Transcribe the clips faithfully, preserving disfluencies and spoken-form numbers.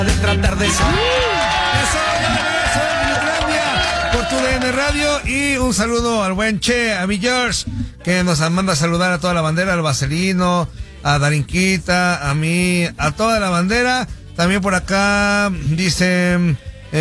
de tratar de ser. Por tu D N Radio. Y un saludo al buen Che, a mi George, que nos manda a saludar a toda la bandera, al Vaselino, a Darinquita, a mí, a toda la bandera. También por acá dicen,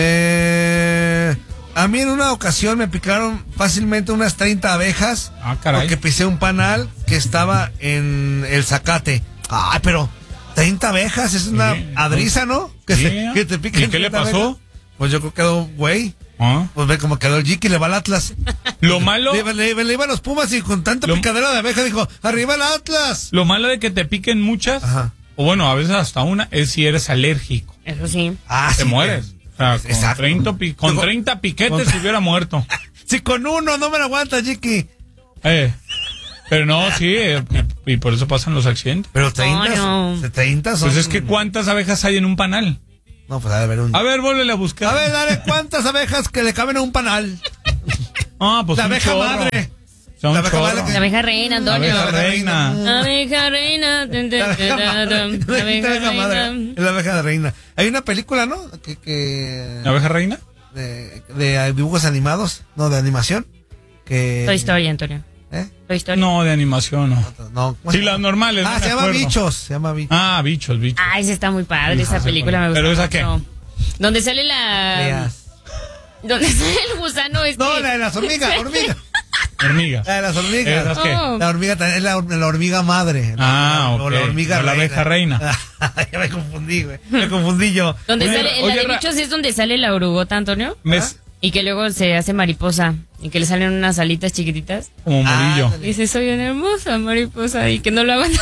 eh, a mí en una ocasión me picaron fácilmente unas treinta abejas. Ah, caray. Porque pisé un panal que estaba en el zacate. Ay, pero treinta abejas es una sí, adriza, ¿no? Que, sí, se, que te piquen. ¿Y qué le pasó? Abejas. Pues yo creo que quedó güey. ¿Ah? Pues ve como quedó el Jiki, le va al Atlas. Lo malo... Le, le, le iba a los Pumas y con tanta lo, picadera de abeja dijo, ¡arriba el Atlas! Lo malo de que te piquen muchas, ajá, o bueno, a veces hasta una, es si eres alérgico. Eso sí. Ah, te sí, mueres. O sea, con, exacto. treinta, con treinta piquetes con... se hubiera muerto. Si con uno no me lo aguanta, Jiki. Eh, pero no, sí, eh, y, y por eso pasan los accidentes. Pero treinta, oh, no. treinta son... Pues es que ¿cuántas abejas hay en un panal? No, pues a ver un... A ver, vuélvele a buscar. A ver, dale, ¿cuántas abejas que le caben a un panal? Ah, pues la un abeja chorro. madre. O sea, un La abeja chorro. madre que- La abeja reina, Antonio. La abeja reina. Abeja reina. dun, dun, La abeja dun, madre. dun, La abeja abeja madre. reina. Es la abeja reina. Hay una película, ¿no? Que... que... ¿La abeja reina? De, de dibujos animados, no, de animación. Que... Toy Story, Antonio. ¿Eh? Toy Story. No, de animación, no. No, ¿cómo Sí, se llama? las normales. Ah, no se me llama acuerdo. Bichos. Se llama Bichos. Ah, bichos, bichos. Ah, esa está muy padre, esa película me gusta ¿Pero esa mucho. Donde sale la... Leas. Donde sale el gusano este... No, la de las hormigas, hormigas. Hormigas. La de las hormigas. ¿Esas qué? Oh. La hormiga también es la, la hormiga madre. Ah, la, ok. la hormiga No, la reina. abeja reina. Ya me confundí, güey. Me confundí yo. Donde Oye, sale, en oye, la de Ra- bichos es donde sale la orugota, Antonio. Mes- Y que luego se hace mariposa. Y que le salen unas alitas chiquititas. Como morillo. Ah, Y dice, soy una hermosa mariposa. Y que no lo hagan.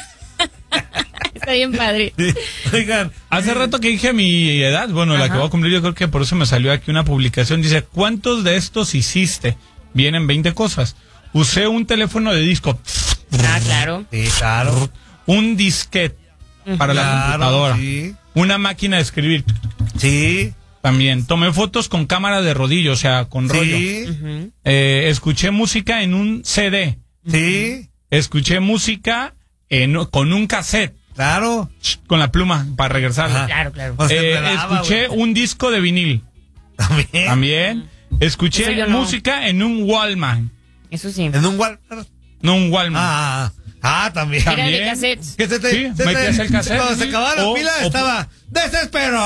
Está bien padre. Oigan. Hace rato que dije mi edad, bueno, la Ajá. que voy a cumplir, yo creo que por eso me salió aquí una publicación. Dice, ¿cuántos de estos hiciste? Vienen veinte cosas. Usé un teléfono de disco. Ah, claro. Sí, claro. Un disquete para la Claro, computadora. Sí. Una máquina de escribir. Sí. También. Tomé fotos con cámara de rodillo, o sea, con rollo. Sí. Ujú. Eh, escuché música en un C D. Sí. Escuché música en, con un cassette. Claro. Con la pluma para regresar. Ajá. Claro, claro. O sea, Eh, enredaba, escuché güey. un disco de vinil. También. También. Escuché Eso yo no. música en un Walkman. Eso sí. En un Walmart. No un Walkman. Ah, ah, también. Era de también. cassettes. Que se te, Sí, se metías te- el cassette. Cuando se Sí. acababa la O- pila o- estaba desespero.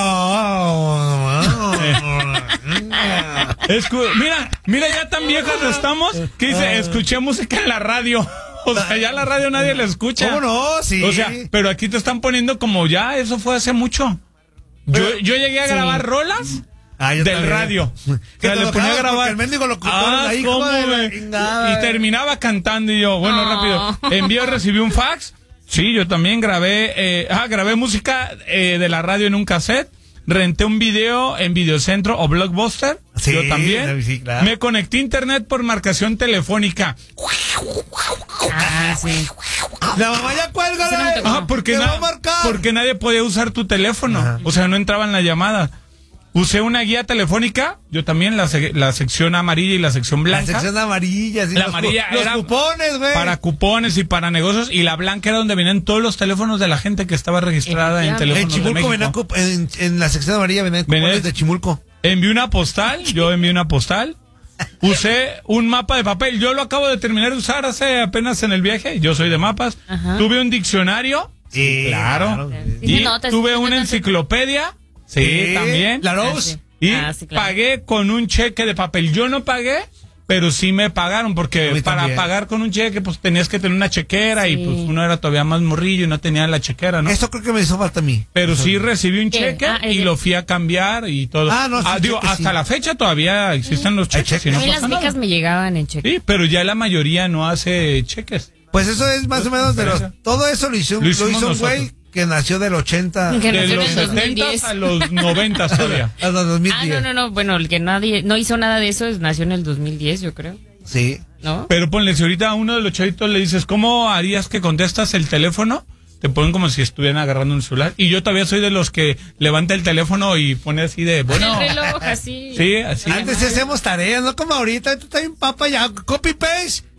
Escu- mira, mira, ya tan viejos estamos que dice, escuché música en la radio. O sea, ya la radio nadie la escucha. ¿Cómo no? Sí. O sea, pero aquí te están poniendo como ya, eso fue hace mucho. Yo, Pero- yo llegué a Sí. grabar rolas Ah, yo del también. radio. Que O sea, te le ponía a enojabas grabar. porque el mendigo lo ocuparon Ah, ahí, ¿cómo, hijo de la güey? chingada, Y eh. terminaba cantando y yo, bueno, No. rápido. Envío, recibí un fax. Sí, yo también grabé, eh, ah, grabé música eh, de la radio en un cassette. Renté un video en Videocentro o Blockbuster. Sí, yo también. sí, claro. Me conecté a internet por marcación telefónica. Ah, sí. La mamá ya cuelga. Eso no me tocó. Ah, porque, Te na- va a marcar. porque nadie podía usar tu teléfono. Ajá. O sea, no entraba en la llamada. Usé una guía telefónica, yo también, la, se- la sección amarilla y la sección La blanca. sección amarilla. Sí, La los, amarilla los era cupones, güey. Para cupones y para negocios. Y la blanca era donde venían todos los teléfonos de la gente que estaba registrada en Efectivamente. En teléfonos de Chimulco venían México. cup- en, en la sección amarilla venían Venían- cupones de Chimulco. Envié una postal, yo envié una postal. Usé un mapa de papel. Yo lo acabo de terminar de usar hace apenas en el viaje. Yo soy de mapas. Ajá. Tuve un diccionario. Sí, claro. Sí, Y se nota, sí tuve se una nota. enciclopedia. Sí, Sí, también. La Ah, Rose. sí. Y Ah, sí, claro. pagué con un cheque de papel. Yo no pagué, pero sí me pagaron, A porque mí para también. pagar con un cheque, pues tenías que tener una chequera y Sí. pues uno era todavía más morrillo y no tenía la chequera, ¿no? Eso creo que me hizo falta a mí. Pero sí recibí un ¿Qué? cheque Ah, el y de- lo fui a cambiar y todo. Ah, no, sí, digo, cheque, hasta sí. la fecha todavía existen los Hay cheques. y cheques. no A mí las pasa nada. becas me llegaban en cheque. Sí, pero ya la mayoría no hace cheques. Pues eso es más o menos de los... Todo eso lo hizo, Lo lo hicimos hizo un güey nosotros. que nació del ochenta Que De nació en los el dos mil setenta diez. a los noventa todavía. hasta dos mil Ah, diez. no, no, no. Bueno, el que nadie no hizo nada de eso es- nació en el dos mil diez, yo creo. Sí. ¿No? Pero ponle, si ahorita a uno de los chavitos le dices, ¿cómo harías que contestas el teléfono? Te ponen como si estuvieran agarrando un celular. Y yo todavía soy de los que levanta el teléfono y pone así de, bueno. El reloj, así. Sí, así. Antes sí hacemos tareas, no como ahorita. Ahorita está bien papa ya. Copy paste.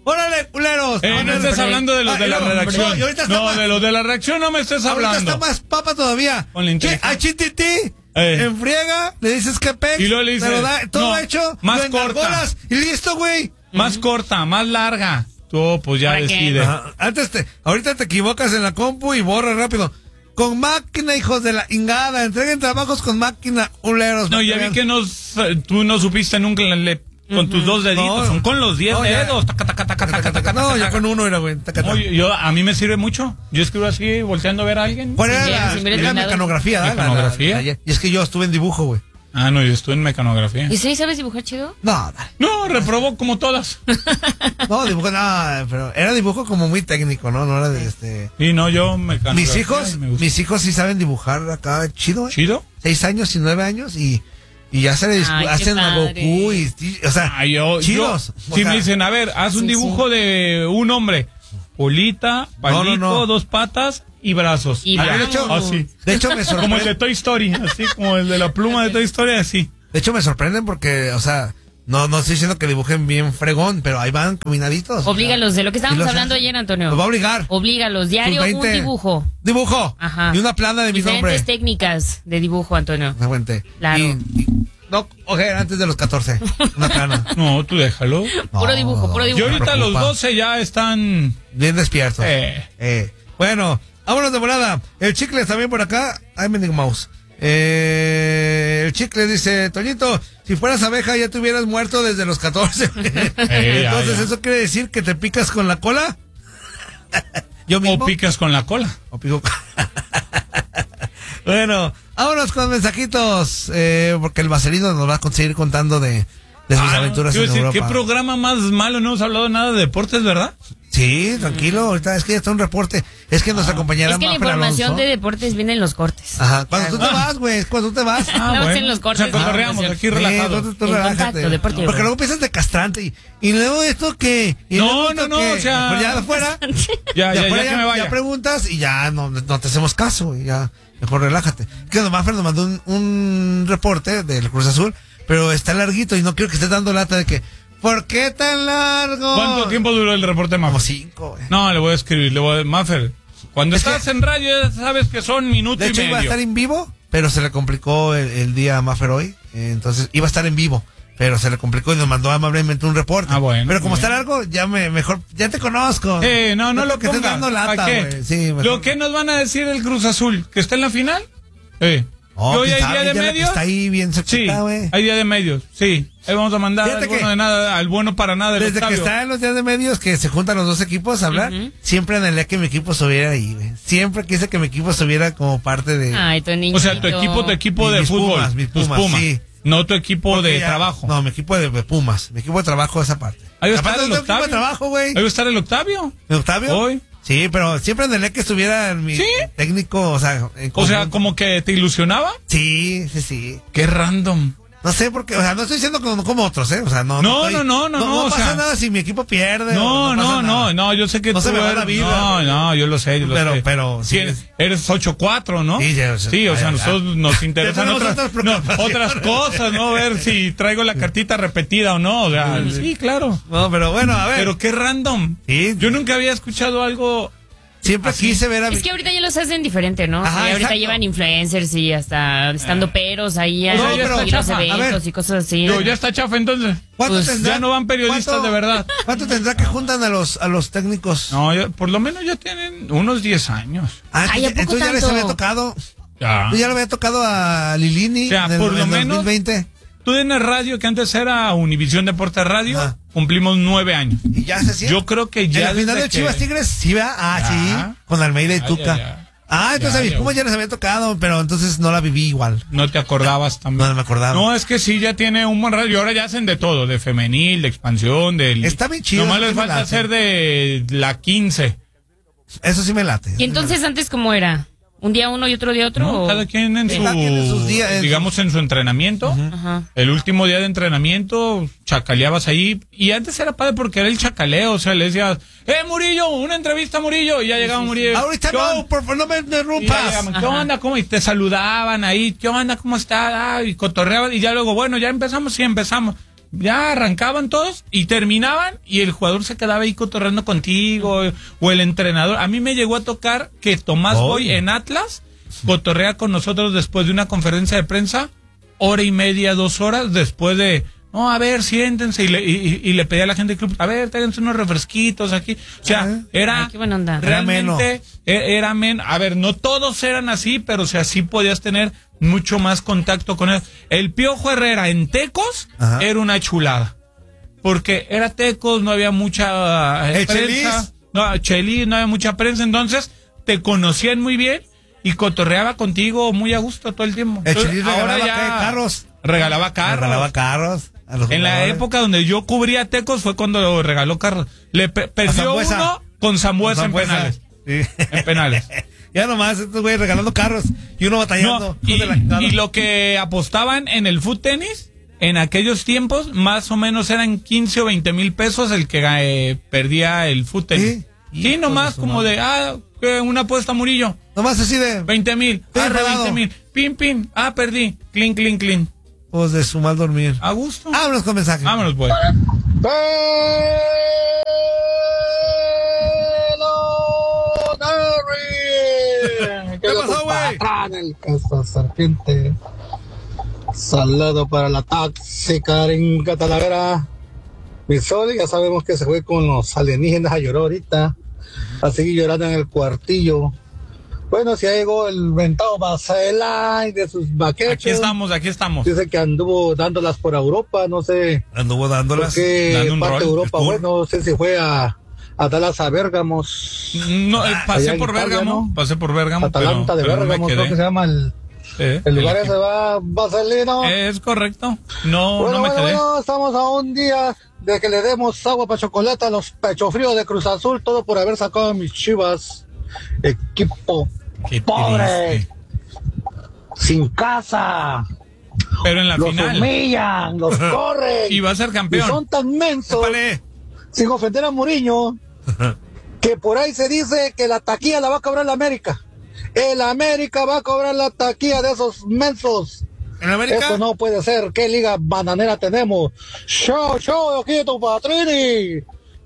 ¡Órale, culeros! Eh, no Órale, estés hombre. hablando de los Ah, de la no, redacción. no, y ahorita está No, más- de los de la redacción no me estés Ahorita hablando. está más papa todavía. Con la inteligencia. A Chititi, Eh. en friega, le dices que pex. Y luego le dices, te lo da, todo no, hecho, más lo engargolas, corta. y listo, güey. Más corta, más larga. Tú, pues ya ¿Para qué? decide. Ajá. Antes te, ahorita te equivocas en la compu y borras rápido. Con máquina, hijos de la ingada, entreguen trabajos con máquina, culeros. No, para ya vi vean. que nos, tú no supiste nunca le, con tus dos deditos, No, son con los diez no, ya. dedos. Taca, taca, taca, taca, taca, taca, No, ya taca. con uno era, güey. taca, taca. No, yo, yo- a mí me sirve mucho. Yo escribo así, volteando a ver a alguien. ¿Cuál era Sí, la, sí, mira, la terminado. mecanografía? ¿verdad? La- la- ¿Mecanografía? la- y es que yo estuve en dibujo, güey. Ah, no, yo estoy en mecanografía. ¿Y sí sabes dibujar chido? No, dale. No, reprobó como todas. No, dibujo, no, pero era dibujo como muy técnico, ¿no? No era de este. Y no, yo mecanografía. Mis hijos, me gusta. mis hijos sí saben dibujar acá chido, ¿eh? ¿Chido? Seis años y nueve años y, y ya se le discu- Ay, qué hacen a padre. Goku y, y- o sea, Ah, yo, chidos. yo- O si sea, me dicen, a ver, haz un Sí, dibujo de un hombre. Polita, palito, No, no, no. dos patas y brazos. Y Ah, a mí, de brazos. hecho, así. de hecho me Como el de sorprende, Toy Story, así como el de la pluma de Toy Story, así. de hecho me sorprenden porque, o sea, no, no estoy diciendo que dibujen bien fregón, pero ahí van combinaditos. Oblígalos, de lo que Y estábamos los hablando hacen. ayer, Antonio. Los va a obligar. Oblígalos, diario Sus un veinte dibujo. Dibujo. Ajá. Y una plana de mi Diferentes nombre. técnicas de dibujo, Antonio. Me aguanté. Claro. Y, y- no, oje, antes de los catorce. Una plana. No, tú déjalo. No, Puro dibujo, puro Yo dibujo. me ahorita a los preocupa. doce ya están... Bien despiertos. Eh. Eh, bueno, vámonos de volada. El Chicle también por acá. Ay, mendigo mouse. Eh, el Chicle dice, Toñito, si fueras abeja ya te hubieras muerto desde los catorce. Eh, ya, Entonces, ya. ¿eso quiere decir que te picas con la cola? Yo O mismo. picas con la cola. O pico. Bueno, vámonos con mensajitos, eh, porque el Vaselino nos va a seguir contando de, de sus Ah, aventuras quiero en decir, Europa. ¿qué programa más malo? No hemos hablado nada de deportes, ¿verdad? Sí, tranquilo, ahorita es que ya está un reporte. Es que nuestra compañera Es que la Mafer información Alonso- de deportes viene en los cortes. Ajá, cuando tú te Ah. vas, güey, cuando tú te vas. Ah, No, bueno. en los cortes, O sea, cotorreamos no, no es aquí Sí, relajados. tú- tú En relájate. contacto deportivo. Porque luego piensas de castrante y, y luego esto que... y No, luego no, esto no, que- o sea- Mejor ya afuera, Ya, ya, ya, afuera ya ya, que me vaya. ya preguntas y ya no, no te hacemos caso y ya mejor relájate. Que nos Mafer nos mandó un, un reporte del Cruz Azul, pero está larguito y no quiero que estés dando lata de que ¿por qué tan largo? ¿Cuánto tiempo duró el reporte, Como Maffer? cinco, güey. No, le voy a escribir, le voy a... Maffer, cuando Es estás que- en radio ya sabes que son minuto De y hecho iba a medio. estar en vivo, pero se le complicó el, el día a Mafer hoy, eh, entonces iba a estar en vivo. Pero se le complicó y nos mandó amablemente un reporte. Ah, bueno, Pero como muy está bien. largo, ya me mejor, ya te conozco. Eh, no, no lo que estés pongas. dando lata, ¿Para qué? güey. Sí, mejor. ¿Lo que nos van a decir el Cruz Azul? ¿Que está en la final? Eh. Oh, ¿Que hoy quién hay sabe, día de ya la que medios? está ahí bien Sí, cerquita, güey. hay día de medios, sí. Ahí vamos a mandar Fíjate al bueno que- de nada, al bueno para nada del Desde que Octavio. está en los días de medios que se juntan los dos equipos a hablar, siempre anhelé que mi equipo estuviera ahí, güey. Siempre quise que mi equipo estuviera como parte de... Ay, tu niñito. O sea, tu equipo, tu equipo Y de mis fútbol. Pumas, mis tus Pumas, Pumas. sí. No tu equipo Porque de ya- trabajo. No, mi equipo de, de Pumas. Mi equipo de trabajo esa parte. Ahí va a estar Aparte, el no tengo equipo Octavio. de trabajo, güey. Ahí va a estar el Octavio. ¿De Octavio? Hoy. Sí, pero siempre anhelé que estuviera mi ¿Sí? técnico, o sea, en O sea, conjunto. como que te ilusionaba. Sí, sí, sí. Qué random. No sé por qué, o sea, no estoy diciendo como, como otros, ¿eh? O sea, no. No, estoy- no, no, no, no, No, o pasa sea- nada si mi equipo pierde. No, o no, pasa no, nada. no, yo sé que No tú se me va eres- la vida, No, güey. no, yo lo sé, yo lo Pero- sé. pero, sí, Sí, eres, eres ocho cuatro, ¿no? Sí, ya, o sea, Sí, o sea, ya, ya. nosotros nos interesan tenemos otras, otras no, preocupaciones. otras cosas, ¿no? Ver si traigo la cartita repetida o no. O sea, sí, claro. No, pero bueno, a ver. Pero qué random. Sí. Yo nunca había escuchado algo. Siempre así. quise ver a mi... Es que ahorita ya los hacen diferente, ¿no? Ajá, Y ahorita exacto. llevan influencers y hasta estando peros ahí a No, a pero los chafa. A eventos ver. y cosas así. Yo, ya está chafa entonces. ¿Cuánto pues, tendrá- ya no van periodistas cuánto- de verdad. ¿Cuánto tendrá que juntan a los a los técnicos? No, ya- por lo menos ya tienen unos diez años. Ah, Ay, ¿a entonces, poco entonces ya les tanto? había tocado. Ya. Ya le había tocado a Lilini O sea, en el, por lo en menos- dos mil veinte. Tú en el radio, que antes era Univisión Deportes Radio, Ajá. cumplimos nueve años. Y ya se hacía. Yo creo que En ya. la final desde de que- Chivas Tigres, sí, va. Ah, Ya. sí. Con Almeida y Ya, Tuca. ya, ya. Ah, entonces Ya, a mis ya. Pumas ya les había tocado, pero entonces no la viví igual. No te acordabas también. No me acordaba. No, es que sí, ya tiene un buen radio. Y ahora ya hacen de todo, de femenil, de expansión, del. Está bien chido, Nomás sí les me falta late. hacer de la quince. Eso sí me late. ¿Y entonces antes cómo era? ¿Un día uno y otro día otro? ¿No? o- Cada quien en Sí, su. cada quien en sus días, en digamos en su entrenamiento. Ajá. El último día de entrenamiento, chacaleabas ahí. Y antes era padre porque era el chacaleo. O sea, le decías, ¡eh, Murillo! Una entrevista a Murillo. Y ya llegaba Murillo. Ahorita ¿Qué onda? no, por favor, no me Y ya interrumpas. llegaban, ¿qué Ajá. onda? ¿Cómo? Y te saludaban ahí. ¿Qué onda? ¿Cómo está? Ah, y cotorreaban. Y ya luego, bueno, ya empezamos. Sí, empezamos. ya arrancaban todos y terminaban y el jugador se quedaba ahí cotorreando contigo o el entrenador. A mí me llegó a tocar que Tomás Oh. Boy en Atlas cotorrea con nosotros después de una conferencia de prensa, hora y media, dos horas, después de, no, a ver, siéntense, y le, y, y le pedía a la gente del club, a ver, tráiganse unos refresquitos aquí. O sea, Ah. era Ay, qué buena onda. realmente, e- era men, a ver, no todos eran así, pero o sea, sí podías tener mucho más contacto con él. El Piojo Herrera en Tecos Ajá. era una chulada. Porque era Tecos, no había mucha eh, ¿El prensa. Chelis? No, Chelis, no había mucha prensa, entonces te conocían muy bien y cotorreaba contigo muy a gusto todo el tiempo. El Entonces, Chelis regalaba ¿qué? Carros. Regalaba carros. Regalaba carros. a los En la jugadores. época donde yo cubría Tecos fue cuando regaló carros. Le pe- perdió Zambuesa. uno con Zambuesa en Zambuesa. penales. Sí. En penales. Ya nomás, estos güeyes regalando carros y uno batallando. No, y, Hijo de la- y lo que apostaban en el foot tenis, en aquellos tiempos, más o menos eran quince o veinte mil pesos el que eh, perdía el foot tenis. ¿Sí? Sí, Hijo nomás de su como madre. de, ah, que una apuesta Murillo, Nomás así de. veinte mil, Sí, ah, regalado. veinte mil, pin, pin, ah, perdí, clean, clean, clean. Pues de su mal dormir. A gusto. Vámonos con mensajes. Vámonos, pues. ¿Qué pasó, güey? El caso serpiente. Saludo para la tóxica en Talavera. Mi sol, ya sabemos que se fue con los alienígenas a llorar ahorita. A seguir llorando en el cuartillo. Bueno, si ya llegó el ventado Bacelay de sus vaqueros. Aquí estamos, aquí estamos. Dice que anduvo dándolas por Europa, no sé Anduvo por dándolas. qué dando un parte rol, de Europa. el tour. Bueno, no sé si fue a, a Dallas a Bérgamos. No, eh, allá pasé en por Italia, Bérgamo, ¿no? pasé por Bérgamo, Atalanta pero, de pero no me Bérgamo, creo que quedé. se llama el, Eh, el lugar equipo. ese, va Vaselino. Es correcto. No, Bueno, no me bueno, quedé. bueno, estamos a un día de que le demos agua para chocolate a los pecho fríos de Cruz Azul, todo por haber sacado a mis Chivas. Equipo Qué pobre, triste. sin casa, Pero en la los final. humillan, los corren. Y va a ser campeón. Y son tan mensos, Épale. sin ofender a Mourinho, que por ahí se dice que la taquilla la va a cobrar la América. El América va a cobrar la taquilla de esos mensos. En América. Esto no puede ser. ¿Qué liga bananera tenemos? Show, show, aquí tu Patrini.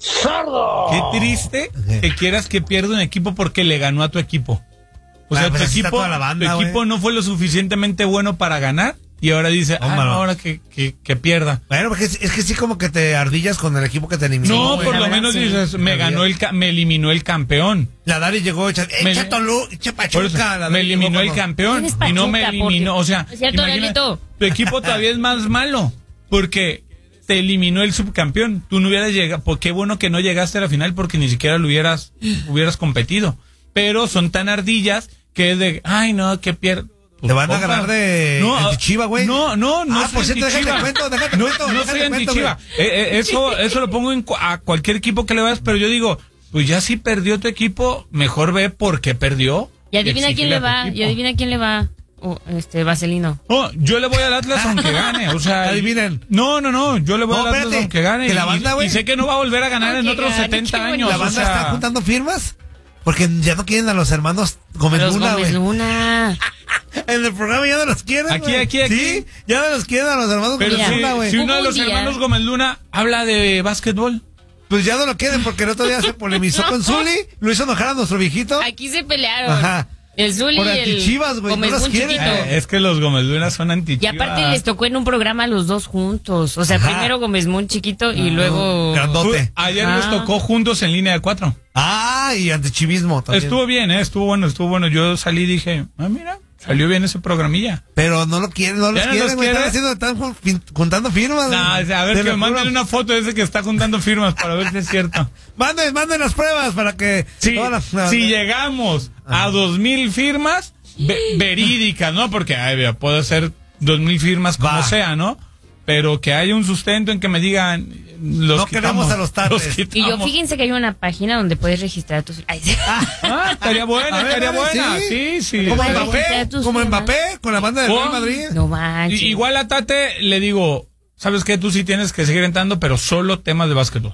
¡Cerdo! Qué triste que quieras que pierda un equipo porque le ganó a tu equipo. O sea, Ah, pues tu así está equipo, toda la banda, tu equipo güey. no fue lo suficientemente bueno para ganar y ahora dice, ah, Tómalo. no, ahora que, que, que pierda. Bueno, porque es, es que sí como que te ardillas con el equipo que te eliminó. No, güey. por la lo verdad, menos sí. dices, me La ganó vida. el, ca- me eliminó el campeón. La Dari llegó, echa, Me- echa Tolu, echa Por eso, Pachuca. la me Dari eliminó llegó el como- campeón ¿Quién es y no me Pachuca? eliminó, Porque- o sea, Es cierto, imagina, Lalito. tu equipo todavía es más malo porque te eliminó el subcampeón. Tú no hubieras llegado, pues qué bueno que no llegaste a la final porque ni siquiera lo hubieras hubieras competido. Pero son tan ardillas que es de, ay no, que pierde. Te van a ganar de antichiva, güey. No, no, no. Ah, soy por cierto, déjate antichiva. cuento, déjate no, cuento, no déjate soy cuento, antichiva. Eh, eh, eso, eso lo pongo en cu- a cualquier equipo que le vayas, pero yo digo, pues ya si perdió tu equipo, mejor ve por qué perdió. Y adivina quién exígele le a tu va, equipo. y adivina quién le va. Oh, este, Vaselino. No, yo le voy al Atlas aunque gane, o sea, Adivinen. No, no, no, yo le voy No, al Atlas espérate, aunque gane que la y- banda, y, güey. sé que no va a volver a ganar en Aunque otros gane, setenta qué años. La o banda sea, está juntando firmas porque ya no quieren a los hermanos Gómez Los Luna, Gómez güey. Luna. En el programa ya no los quieren, Aquí, güey. aquí, aquí. Sí, ya no los quieren a los hermanos pero Gómez si, Luna, güey. si uno Hubo de un los día- hermanos Gómez Luna habla de básquetbol. Pues ya no lo quieren porque el otro día se polemizó con Zuli, lo hizo enojar a nuestro viejito. Aquí se pelearon. Ajá. El Zuli Por y el antichivas, güey, no Gómez los Luna quieren. chiquito. Eh, es que los Gómez Luna son Y antichivas. aparte les tocó en un programa a los dos juntos. O sea, Ajá. primero Gómez Moon chiquito y luego... Grandote. Ayer Ah. les tocó juntos en línea de cuatro. Ah, y antichivismo también. Estuvo bien, eh, estuvo bueno, estuvo bueno. Yo salí y dije, ah, mira, salió bien ese programilla. Pero no lo quieren, no los ¿Ya no quieren, los güey. quiere? Están haciendo, están jun- fin- juntando firmas. No, güey. o sea, a ver, Te que lo me manden juro. una foto de ese que está juntando firmas para ver si es cierto. Manden, manden las pruebas para que. Si, todas las- las- si llegamos a dos mil firmas ve- verídicas, ¿no? Porque ay, vea, puedo hacer dos mil firmas como Va. sea, ¿no? Pero que haya un sustento en que me digan los No quitamos, queremos a los tates. Y yo quitamos. fíjense que hay una página donde puedes registrar tus... Ay, sí. Ah, estaría buena, A ver, estaría a ver, buena. sí. Sí, sí. Como Puedes Mbappé, registrar tus como firmas. Mbappé con la banda del Oh. Real Madrid. No manches. I- Igual a Tate le digo, ¿sabes qué? Tú sí tienes que seguir entrando, pero solo temas de básquetbol.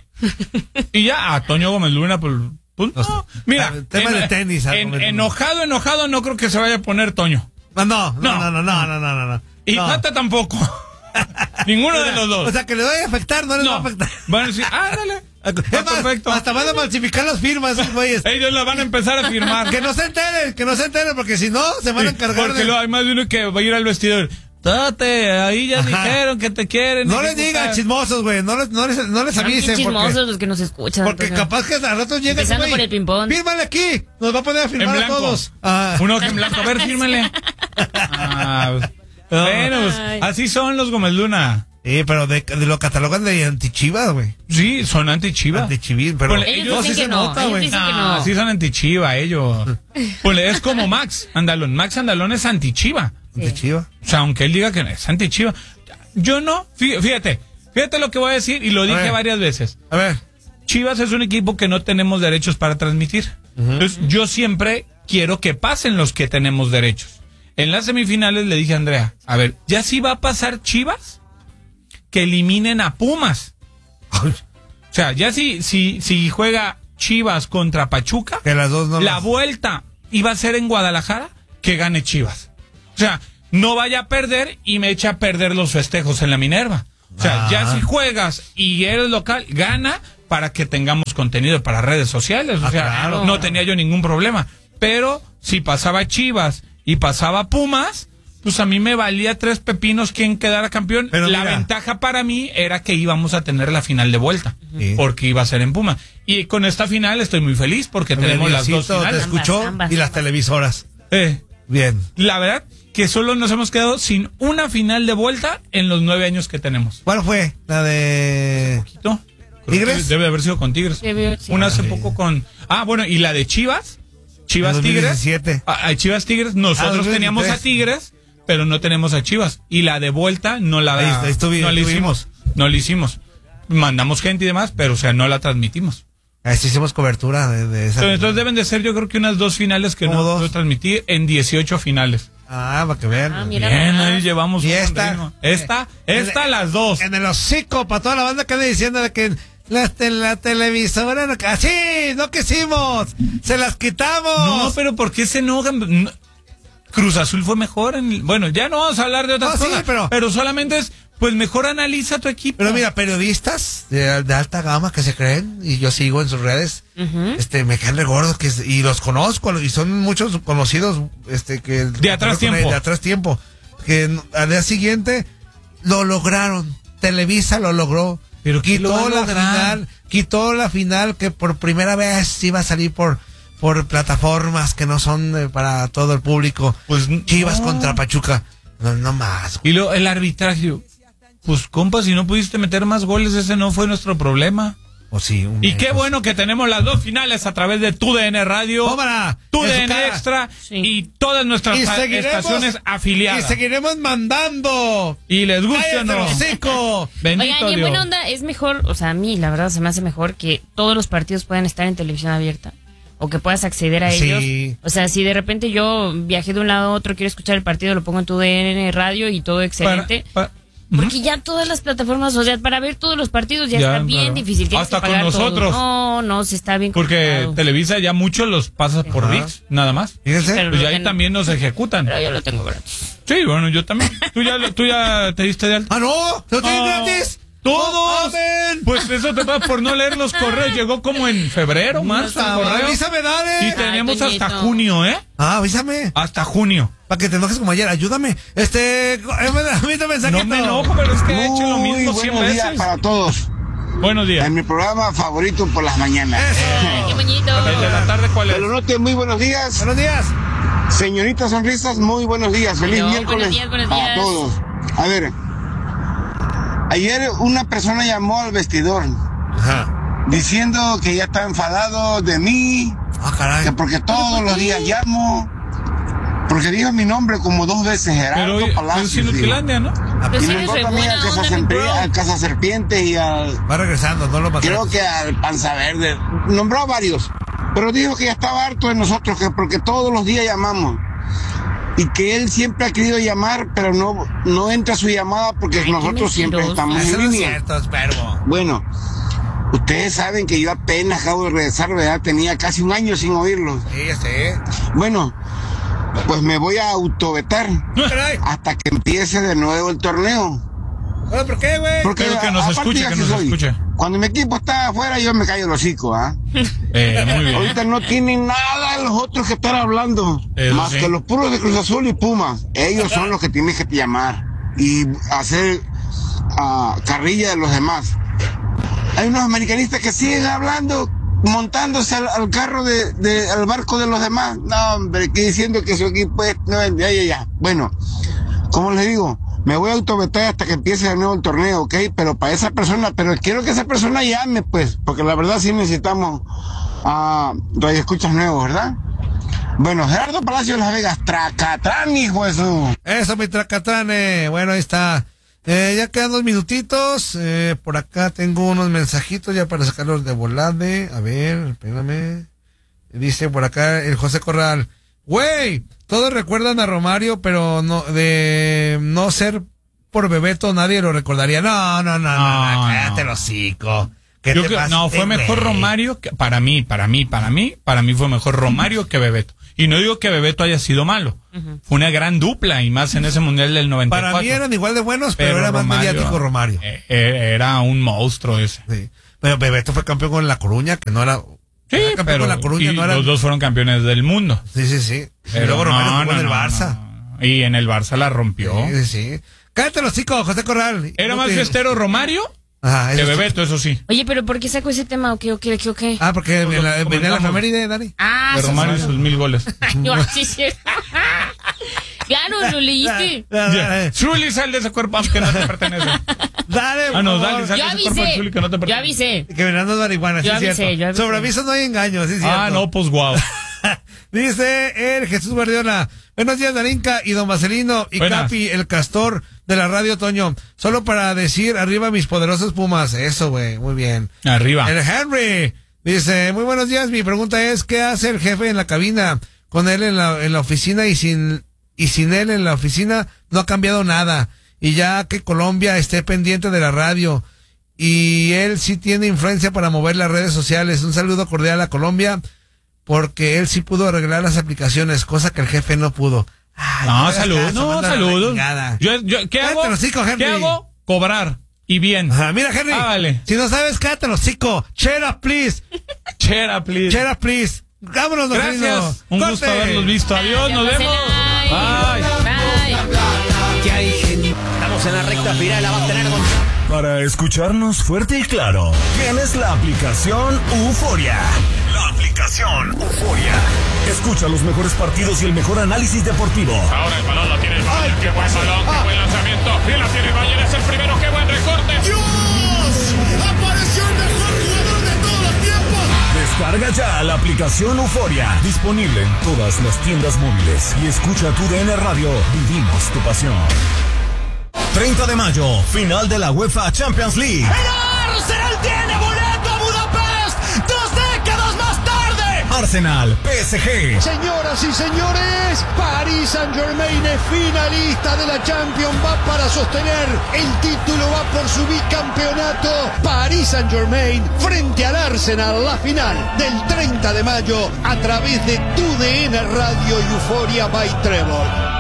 Y ya a Toño Gómez Luna, pues, pues, no. Mira, el tema de tenis, a en- Gómez Luna. enojado, enojado, no creo que se vaya a poner Toño. No, no, no, No. no, no, no, no, no, no. Y No. Tate tampoco. Ninguno de los dos. O sea, que le vaya a afectar, no les no. va a afectar. Van a decir, ah, dale. Es más, Perfecto. hasta van a falsificar las firmas, esos güeyes. Ellos la van a empezar a firmar. Que no se enteren, que no se enteren, porque si no, se van a encargar Porque de... luego hay más de uno que va a ir al vestidor. Tate, ahí ya Ajá. dijeron que te quieren. No les ejecutar. digan chismosos, güey, no les, no les, no les Son bien avisen. chismosos Porque, los que nos escuchan. porque entonces. capaz que al rato llega ese Empezando güey. por el ping-pong. Fírmale aquí, nos va a poner a En firmar a blanco. todos. Ah. Uno que en blanco. A ver, fírmale. Ah, bueno, pues, Ay. así son los Gómez Luna. Sí, pero de, de lo catalogan de antichivas, güey. Sí, son anti-chiva. Antichivis, pero Ponle, Ellos ellos dicen sí que se no, nota, ellos güey. dicen que Ah, no. sí son anti-chiva ellos. Ponle, es como Max Andalón. Max Andalón es anti-chiva. antichiva. O sea, aunque él diga que no es anti-chiva. Yo no, fí- fíjate, fíjate lo que voy a decir y lo dije ver. varias veces. A ver. Chivas es un equipo que no tenemos derechos para transmitir. Entonces, yo siempre quiero que pasen los que tenemos derechos. En las semifinales le dije a Andrea, a ver, ya sí va a pasar Chivas, que eliminen a Pumas. O sea, ya si, si, si juega Chivas contra Pachuca, Que las dos no la las- vuelta iba a ser en Guadalajara, que gane Chivas. O sea, no vaya a perder y me echa a perder los festejos en la Minerva. O sea, Ah. ya si juegas y eres local, gana para que tengamos contenido para redes sociales. O Ah, sea, claro. no tenía yo ningún problema. Pero si pasaba Chivas y pasaba Pumas, pues a mí me valía tres pepinos quién quedara campeón. Pero la mira. ventaja para mí era que íbamos a tener la final de vuelta. Sí. Porque iba a ser en Pumas. Y con esta final estoy muy feliz porque tenemos las dos Diosito te finales. escuchó Ambas, ambas, y las ambas. televisoras. Eh, Bien. la verdad que solo nos hemos quedado sin una final de vuelta en los nueve años que tenemos. ¿Cuál fue? La de... ¿No? Creo ¿Tigres? que debe haber sido con Tigres. Debe- sí. Una hace sí. poco con... Ah, bueno, y la de Chivas. Chivas En dos mil Tigres. diecisiete. Ah, ah, Chivas Tigres. Nosotros Ah, dos mil teníamos a veintitrés. Tigres, pero no tenemos a Chivas. Y la de vuelta no la Ahí está, ahí estuvi- no la estuvimos. hicimos. No la hicimos. Mandamos gente y demás, pero o sea, no la transmitimos. Ahí sí hicimos cobertura de, de esa. Entonces, entonces deben de ser yo creo que unas dos finales que ¿Cómo no dos? puedo transmitir en dieciocho finales. Ah, para que vean. Ah, mira. Bien, nomás. ahí llevamos Y un esta- ritmo. Esta, en- esta las dos. En el hocico, para toda la banda que anda diciendo de que la, te- la televisora, no, así, no quisimos, se las quitamos. No, pero ¿por qué se enojan? No, Cruz Azul fue mejor. En, bueno, ya no vamos a hablar de otras No, sí, cosas. pero- solamente es, pues mejor analiza tu equipo. Pero mira, periodistas de, de alta gama que se creen, y yo sigo en sus redes, Ujú. este, me caen de gordos, que, y los conozco, y son muchos conocidos, este, que... De atrás con- tiempo. De atrás tiempo. Que n- al día siguiente lo lograron, Televisa lo logró. Pero ¿quién lo va quitó a la lograr? final, quitó la final que por primera vez iba a salir por por plataformas que no son eh, para todo el público. Pues, Chivas no. contra Pachuca. No, no más. Y luego el arbitraje. Pues compa, si no pudiste meter más goles, ese no fue nuestro problema. O sí, un Y qué pues. bueno que tenemos las dos finales a través de Tu D N Radio, tómala, Tu en su D N cara. Extra Sí. y todas nuestras Y fa- seguiremos- estaciones afiliadas. Y seguiremos mandando. Y les guste o ¡Cállate no. el hocico! Bendito Oigan, y en Dios. buena onda, es mejor, o sea, a mí la verdad se me hace mejor que todos los partidos puedan estar en televisión abierta o que puedas acceder a Sí. ellos. O sea, si de repente yo viajé de un lado a otro, quiero escuchar el partido, lo pongo en tu D N Radio y todo excelente. Para- para- Porque ya todas las plataformas, o sea, para ver todos los partidos ya, Ya, está bien claro. difícil. Tienes Hasta que pagar con todo. nosotros. No, no, se está bien Porque complicado. Televisa ya muchos los pasas por Ajá. V I X, nada más. Fíjense. Pero- Pues ya ahí ten- también nos ejecutan. Pero yo lo tengo gratis. Sí, bueno, yo también. ¿Tú ya, lo- tú ya te diste de alta? ¡Ah, no! ¿Lo tienen Ah, gratis? ¡Todos! ¡Amén! Pues eso te pasa por no leer los correos. Llegó como en febrero, marzo, el Ah, correo. avísame, dale. Y tenemos Ay, hasta Toñito. junio, ¿eh? Ah, avísame. Hasta junio. Para que te enojes como ayer, ayúdame. Este, mensajito, mensajito. No me enojo, pero es que he hecho lo mismo cien buenos días veces. para todos. Buenos días. En mi programa favorito por las mañanas. Ay, qué bonito. El de la tarde, ¿cuál es? Pelonote, muy buenos días. Buenos días. Señorita Sonrisas, muy buenos días. Feliz Bueno, miércoles buenos días, buenos a días. todos. A ver, ayer una persona llamó al vestidor Ajá. diciendo que ya está enfadado de mí, Ah, caray. que porque todos los días llamo, porque dijo mi nombre como dos veces, Pero Gerardo oye, es Palacios. dijo. Inutilandia, ¿no? Pero Y si me eres entró re también buena a Casa, onda, mi Serpie- bro. a Casa Serpientes y al... Va regresando, no lo maté. Creo que al Panza Verde. Nombró a varios. Pero dijo que ya estaba harto de nosotros, que porque todos los días llamamos. Y que él siempre ha querido llamar, pero no, no entra su llamada porque Ay, qué nosotros siempre mentiroso. estamos Eso en no es línea. cierto, es verbo. Bueno, ustedes saben que yo apenas acabo de regresar, ¿verdad? Tenía casi un año sin oírlos. Sí, ya sé. Bueno, pues me voy a autovetar Caray. hasta que empiece de nuevo el torneo. Bueno, ¿por qué, güey? Porque Pero que nos a- escuche, aparte que así nos soy. escuche. Cuando mi equipo está afuera, yo me callo el hocico, ¿ah? Eh, muy bien. Ahorita no tienen nada los otros que están hablando, Eso más sí. que los puros de Cruz Azul y Pumas. Ellos son los que tienen que llamar y hacer ah, carrilla de los demás. Hay unos americanistas que siguen hablando, montándose al, al carro de, de, al barco de los demás. No, hombre, que diciendo que su equipo es, no, ya, ya, ya. Bueno, como les digo, me voy a autovetar hasta que empiece de nuevo el torneo, ¿ok? Pero para esa persona, pero quiero que esa persona llame, pues, porque la verdad sí necesitamos a radioescuchas nuevos, ¿verdad? Bueno, Gerardo Palacio de Las Vegas, Tracatrán, hijo de su... Eso, mi Tracatrane. Bueno, ahí está. Eh, ya quedan dos minutitos. Eh, por acá tengo unos mensajitos ya para sacarlos de volade. A ver, espérame. Dice por acá el José Corral. Güey, todos recuerdan a Romario, pero no de no ser por Bebeto nadie lo recordaría. No, no, no, no, no, No, cállate no. el hocico. ¿Qué Yo te creo- pasa, no, fue güey? mejor Romario que, para mí, para mí, para mí, para mí fue mejor Romario que Bebeto. Y no digo que Bebeto haya sido malo. Fue una gran dupla y más en ese mundial del noventa y cuatro. Para mí eran igual de buenos, pero, era más Romario, mediático Romario. eh, eh, Era un monstruo ese. Sí. Pero Bebeto fue campeón con La Coruña, que no era... Sí, era campeón pero con La Coruña, y no era... los dos fueron campeones del mundo. Sí, sí, sí. Pero y luego Romario no, jugó en no, el no, Barça. no. Y en el Barça la rompió. Sí, sí. Cállate los chicos, José Corral. Era más Inútil. fiestero Romario Ajá, que eso sí. Bebeto, eso sí. Oye, pero ¿por qué sacó ese tema? ¿O qué, o qué, o qué, o qué? Ah, porque Pues en la- lo venía la comentamos. efeméride, Dani. Ah, De sí, Romario y sí. sus mil goles. Yo, sí, sí. Claro, lo leíste. Dale, Ya. dale. Zuli, sal de ese cuerpo que no te pertenece. Dale, por Ah, no, favor. dale, sal Yo de ese cuerpo avisé. Zuli que no te Yo pertenece. avisé. Que Fernando es marihuana, sí Yo es avisé, cierto. yo avisé. Sobre aviso no hay engaño, sí es cierto. Ah, no, pues guau. Dice el Jesús Guardiola. Buenos días, Darinka y don Marcelino y Buenas. Capi, el castor de la radio, Toño. Solo para decir, arriba mis poderosos Pumas. Eso, güey, muy bien. Arriba. El Henry dice, muy buenos días, mi pregunta es, ¿qué hace el jefe en la cabina? Con él en la, en la oficina y sin, y sin él en la oficina no ha cambiado nada. Y ya que Colombia esté pendiente de la radio y él sí tiene influencia para mover las redes sociales. Un saludo cordial a Colombia porque él sí pudo arreglar las aplicaciones, cosa que el jefe no pudo. Ay, No, hagas saludos, caso, no, manda la saludos. chingada. Yo, yo, ¿qué Cállate hago? el hocico, Henry. ¿Qué hago? Cobrar. Y bien. Ajá, mira, Henry, Ah, vale. si no sabes, cállate los hocico. Cheer up, please. Chera, please. Cheer up, please. Vámonos, don Marcelino. Gracias. Un gusto Corte. haberlos visto. Adiós, nos Gracias, vemos. Marcela. Bye. Bye. Que hay gente. Estamos en la recta final, la va a tener con... Para escucharnos fuerte y claro, tienes la aplicación Euforia. La aplicación Euforia. Escucha los mejores partidos y el mejor análisis deportivo. Ahora el balón lo tiene el Bayern. Qué buen balón, qué buen lanzamiento. Y la tiene el Bayern, es el primero. Qué buen recorte. Descarga ya la aplicación Euforia. Disponible en todas las tiendas móviles. Y escucha tu D N Radio. Vivimos tu pasión. treinta de mayo, final de la UEFA Champions League. ¡El Arsenal tiene boleto a Budapest! ¡Dos décadas más tarde! Arsenal, P S G. Señoras y señores, Paris Saint-Germain es finalista de la Champions, va para sostener el título, va por su bicampeonato. Paris Saint-Germain frente al Arsenal, la final del treinta de mayo a través de tu D N Radio y Euphoria by Trevor.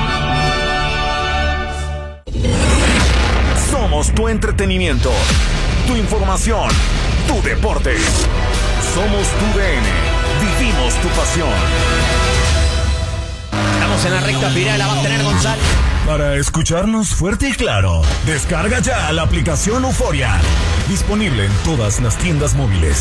Somos tu entretenimiento, tu información, tu deporte. Somos tu D N. Vivimos tu pasión. Estamos en la recta final, la va a tener González. Para escucharnos fuerte y claro, descarga ya la aplicación Euforia. Disponible en todas las tiendas móviles.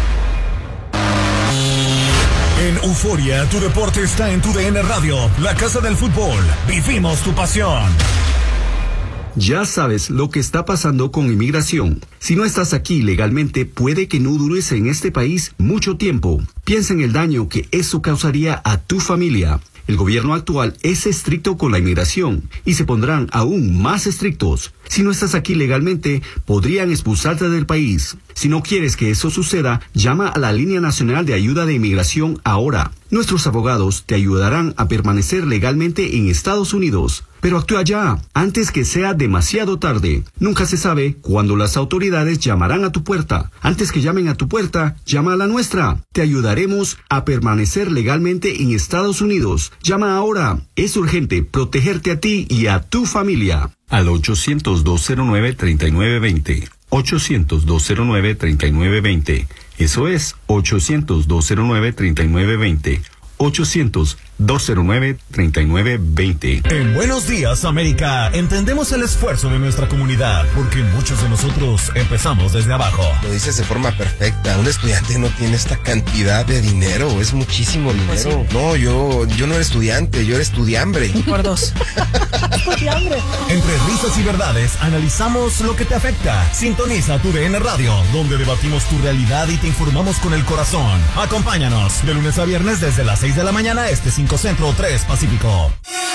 En Euforia, tu deporte está en tu D N Radio, la casa del fútbol. Vivimos tu pasión. Ya sabes lo que está pasando con inmigración. Si no estás aquí legalmente, puede que no dures en este país mucho tiempo. Piensa en el daño que eso causaría a tu familia. El gobierno actual es estricto con la inmigración y se pondrán aún más estrictos. Si no estás aquí legalmente, podrían expulsarte del país. Si no quieres que eso suceda, llama a la Línea Nacional de Ayuda de Inmigración ahora. Nuestros abogados te ayudarán a permanecer legalmente en Estados Unidos. Pero actúa ya, antes que sea demasiado tarde. Nunca se sabe cuándo las autoridades llamarán a tu puerta. Antes que llamen a tu puerta, llama a la nuestra. Te ayudaremos a permanecer legalmente en Estados Unidos. Llama ahora. Es urgente protegerte a ti y a tu familia. Al ochocientos, dos cero nueve, treinta y nueve veinte. ochocientos, dos cero nueve, treinta y nueve veinte. Eso es ochocientos, dos cero nueve, treinta y nueve veinte. ochocientos, dos cero nueve, treinta y nueve veinte. En Buenos Días, América, entendemos el esfuerzo de nuestra comunidad, porque muchos de nosotros empezamos desde abajo. Lo dices de forma perfecta. Un estudiante no tiene esta cantidad de dinero, es muchísimo dinero. Pues sí. No, yo, yo no era estudiante, yo era estudiambre. Por dos. Estudiambre. Entre risas y verdades, analizamos lo que te afecta. Sintoniza tu D N Radio, donde debatimos tu realidad y te informamos con el corazón. Acompáñanos de lunes a viernes desde las seis de la mañana, este cinco Centro, tres Pacífico.